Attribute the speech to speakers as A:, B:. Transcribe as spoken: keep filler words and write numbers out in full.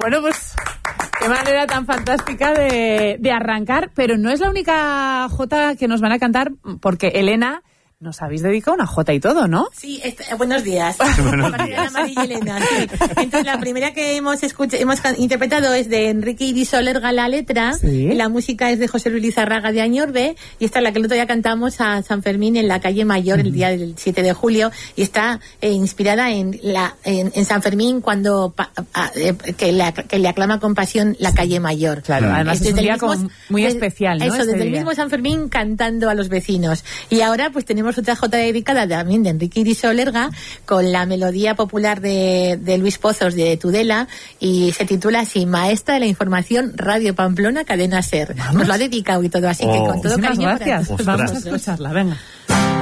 A: Bueno, pues qué manera tan fantástica de, de arrancar, pero no es la única jota que nos van a cantar, porque Elena, nos habéis dedicado una jota y todo, ¿no?
B: Sí, est- buenos días.
C: Buenos días.
B: María y Elena, sí. Entonces, la primera que hemos escuchado, hemos can- interpretado es de Enrique Irisolerga, la letra,
A: Sí.
B: y la música es de José Luis Lizarraga de Añorbe, y esta es la que el otro día cantamos a San Fermín en la calle Mayor el día del siete de julio, y está eh, inspirada en la en, en San Fermín cuando pa- a- eh, que, la, que le aclama con pasión la calle Mayor.
A: Claro, además es un
B: desde el
A: día
B: mismo-
A: como muy
B: des-
A: especial, ¿no?
B: Eso,
A: Este
B: desde el
A: día.
B: mismo San Fermín cantando a los vecinos. Y ahora pues tenemos otra jota dedicada también de Enrique Irisolerga con la melodía popular de, de Luis Pozos de Tudela, y se titula así: Maestra de la Información, Radio Pamplona, Cadena SER. Nos lo ha dedicado y todo, así que
C: Oh,
B: con todo
A: Muchísimas
B: cariño para
A: gracias.
B: todos
A: Vamos a
B: vosotros.
A: escucharla, venga.